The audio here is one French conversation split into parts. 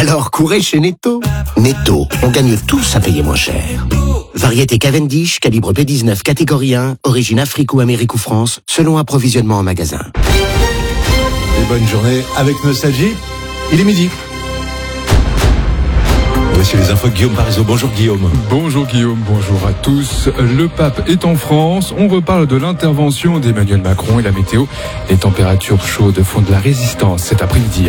Alors courez chez Netto. Netto, on gagne tous à payer moins cher. Variété Cavendish, calibre B19, catégorie 1, origine Afrique ou Amérique ou France, selon approvisionnement en magasin. Et bonne journée avec Nostalgie. Il est midi. Voici les infos de Guillaume Parisot. Bonjour Guillaume. Bonjour Guillaume, bonjour à tous. Le pape est en France. On reparle de l'intervention d'Emmanuel Macron et la météo. Les températures chaudes font de la résistance cet après-midi.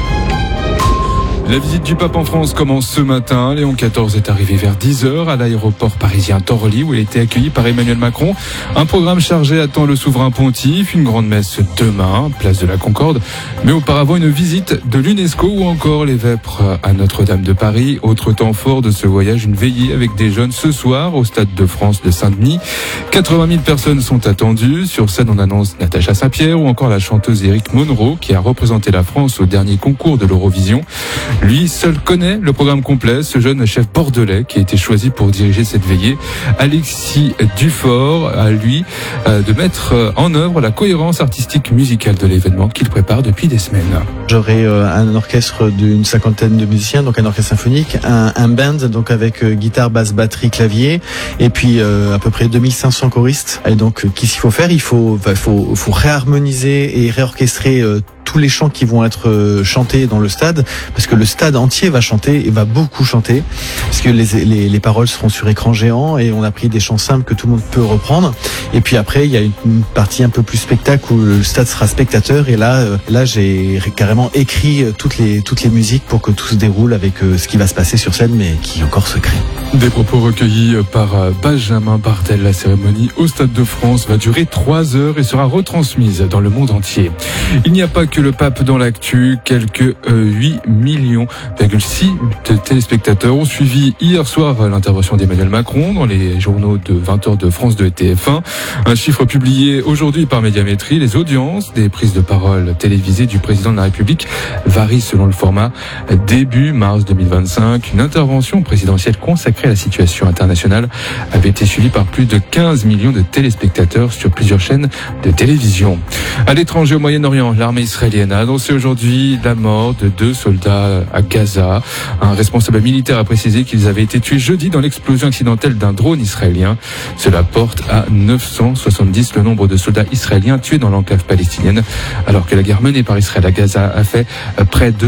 La visite du pape en France commence ce matin. Léon XIV est arrivé vers 10h à l'aéroport parisien d'Orly où il a été accueilli par Emmanuel Macron. Un programme chargé attend le souverain pontife, une grande messe demain, place de la Concorde, mais auparavant une visite de l'UNESCO ou encore les Vêpres à Notre-Dame de Paris. Autre temps fort de ce voyage, une veillée avec des jeunes ce soir au Stade de France de Saint-Denis. 80 000 personnes sont attendues. Sur scène, on annonce Natacha Saint-Pierre ou encore la chanteuse Éric Monroe qui a représenté la France au dernier concours de l'Eurovision. Lui seul connaît le programme complet, ce jeune chef bordelais qui a été choisi pour diriger cette veillée. Alexis Dufort, à lui de mettre en œuvre la cohérence artistique musicale de l'événement qu'il prépare depuis des semaines. J'aurai un orchestre d'une 50aine de musiciens, donc un orchestre symphonique, un band donc avec guitare, basse, batterie, clavier, et puis à peu près 2500 choristes. Et donc qu'est-ce qu'il faut faire ? Il faut réharmoniser et réorchestrer tous les chants qui vont être chantés dans le stade, parce que le stade entier va chanter et va beaucoup chanter, parce que les paroles seront sur écran géant et on a pris des chants simples que tout le monde peut reprendre. Et puis après, il y a une partie un peu plus spectacle où le stade sera spectateur. Et là, j'ai carrément écrit toutes les musiques pour que tout se déroule avec ce qui va se passer sur scène, mais qui est encore secret. Des propos recueillis par Benjamin Bartel. La cérémonie au Stade de France va durer 3 heures et sera retransmise dans le monde entier. Il n'y a pas que le pape dans l'actu. Quelques 8,6 millions de téléspectateurs ont suivi hier soir l'intervention d'Emmanuel Macron dans les journaux de 20h de France 2 et TF1. Un chiffre publié aujourd'hui par Médiamétrie. Les audiences des prises de parole télévisées du président de la République varient selon le format. Début mars 2025, une intervention présidentielle consacrée à la situation internationale avait été suivie par plus de 15 millions de téléspectateurs sur plusieurs chaînes de télévision. À l'étranger, au Moyen-Orient, l'armée israélienne a annoncé aujourd'hui la mort de 2 soldats à Gaza. Un responsable militaire a précisé qu'ils avaient été tués jeudi dans l'explosion accidentelle d'un drone israélien. Cela porte à 970 le nombre de soldats israéliens tués dans l'enclave palestinienne, alors que la guerre menée par Israël à Gaza a fait près de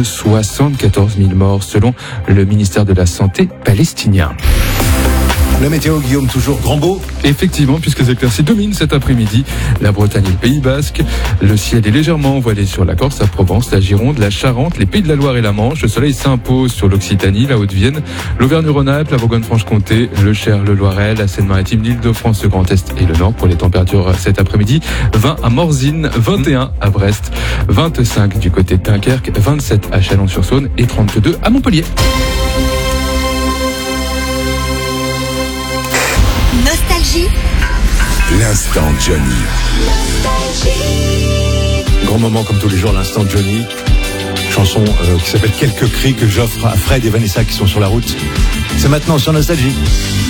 74 000 morts selon le ministère de la Santé palestinien. La météo, Guillaume, toujours grand beau. Effectivement, puisque les éclaircies dominent cet après-midi la Bretagne et le Pays Basque. Le ciel est légèrement voilé sur la Corse, la Provence, la Gironde, la Charente, les Pays de la Loire et la Manche. Le soleil s'impose sur l'Occitanie, la Haute-Vienne, l'Auvergne-Rhône-Alpes, la Bourgogne-Franche-Comté, le Cher, le Loiret, la Seine-Maritime, l'Île-de-France, le Grand Est et le Nord. Pour les températures cet après-midi, 20 à Morzine, 21 à Brest, 25 du côté de Dunkerque, 27 à Chalon-sur-Saône et 32 à Montpellier. Nostalgie. L'instant Johnny. Grand moment comme tous les jours, l'instant Johnny. Chanson qui s'appelle Quelques cris que j'offre à Fred et Vanessa qui sont sur la route. C'est maintenant sur Nostalgie.